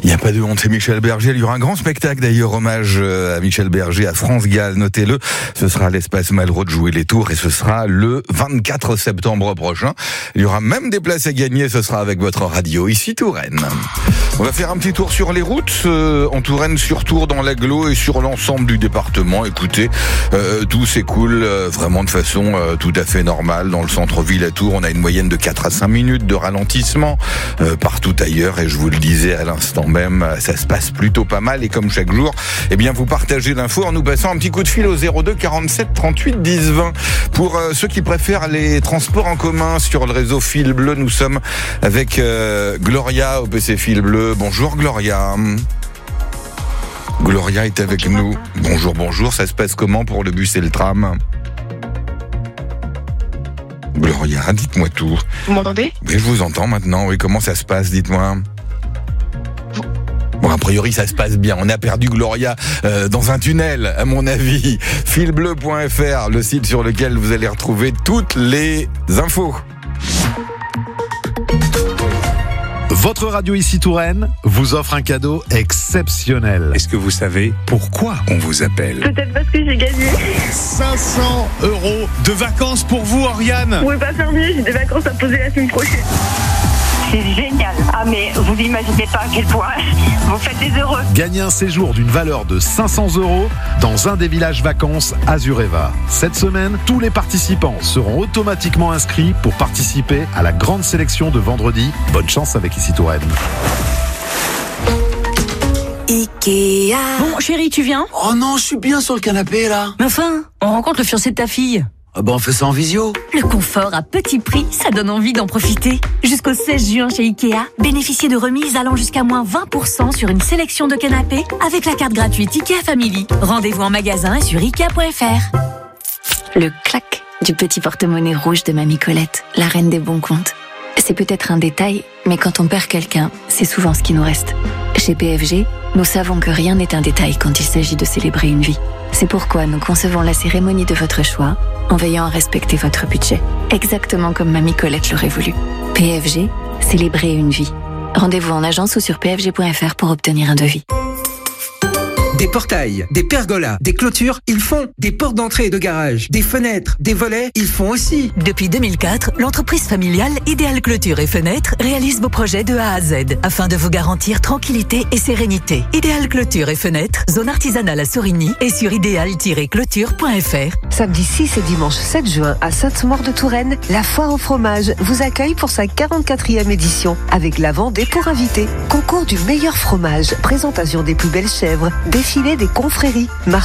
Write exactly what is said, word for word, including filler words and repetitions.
Il n'y a pas de honte, c'est Michel Berger. Il y aura un grand spectacle d'ailleurs, hommage à Michel Berger, à France Gall, notez-le. Ce sera à l'espace Malraux de Jouer les Tours et ce sera le vingt-quatre septembre prochain. Il y aura même des places à gagner, ce sera avec votre radio, ici Touraine. On va faire un petit tour sur les routes, euh, en Touraine, sur Tours, dans l'Agglo et sur l'ensemble du département. Écoutez, euh, tout s'écoule euh, vraiment de façon euh, tout à fait normale. Dans le centre-ville à Tours, on a une moyenne de quatre à cinq minutes de ralentissement. Euh, partout ailleurs, et je vous le disais à l'instant même, ça se passe plutôt pas mal. Et comme chaque jour, eh bien, vous partagez l'info en nous passant un petit coup de fil au zéro deux quarante-sept trente-huit dix vingt. Pour euh, ceux qui préfèrent les transports en commun sur le réseau Fil Bleu, nous sommes avec euh, Gloria au P C Fil Bleu. Bonjour Gloria. Gloria est avec bonjour. Nous. Bonjour, bonjour. Ça se passe comment pour le bus et le tram ? Gloria, dites-moi tout. Vous m'entendez ? Oui, je vous entends maintenant. Oui, comment ça se passe ? Dites-moi. Bon, a priori, ça se passe bien. On a perdu Gloria euh, dans un tunnel, à mon avis. filbleu point f r, le site sur lequel vous allez retrouver toutes les infos. Votre radio ici Touraine vous offre un cadeau exceptionnel. Est-ce que vous savez pourquoi on vous appelle ? Peut-être parce que j'ai gagné. cinq cents euros de vacances pour vous, Oriane. Vous pouvez pas faire mieux, j'ai des vacances à poser la semaine prochaine. C'est génial. Ah mais vous imaginez pas à quel point vous faites des heureux. Gagnez un séjour d'une valeur de cinq cents euros dans un des villages vacances Azureva. Cette semaine, tous les participants seront automatiquement inscrits pour participer à la grande sélection de vendredi. Bonne chance avec Ici Touraine. Ikea. Bon, chérie, tu viens ? Oh non, je suis bien sur le canapé là. Mais enfin, on rencontre le fiancé de ta fille. Ah bah on fait ça en visio. Le confort à petit prix, ça donne envie d'en profiter. Jusqu'au seize juin chez Ikea, bénéficiez de remises allant jusqu'à moins vingt pour cent sur une sélection de canapés avec la carte gratuite Ikea Family. Rendez-vous en magasin et sur ikea point f r. Le clac du petit porte-monnaie rouge de Mamie Colette, la reine des bons comptes. C'est peut-être un détail, mais quand on perd quelqu'un, c'est souvent ce qui nous reste. Chez P F G, nous savons que rien n'est un détail quand il s'agit de célébrer une vie. C'est pourquoi nous concevons la cérémonie de votre choix en veillant à respecter votre budget, exactement comme Mamie Colette l'aurait voulu. P F G, célébrer une vie. Rendez-vous en agence ou sur p f g point f r pour obtenir un devis. Des portails, des pergolas, des clôtures, ils font. Des portes d'entrée et de garage, des fenêtres, des volets, ils font aussi. Depuis deux mille quatre, l'entreprise familiale Idéal Clôture et Fenêtres réalise vos projets de A à Z afin de vous garantir tranquillité et sérénité. Idéal Clôture et Fenêtres, zone artisanale à Sorigny et sur idéal tiret clôture point f r. Samedi six et dimanche sept juin à Sainte-Maure-de-Touraine, la foire au fromage vous accueille pour sa quarante-quatrième édition avec la Vendée pour invités. Concours du meilleur fromage, présentation des plus belles chèvres, défilé des confréries, marché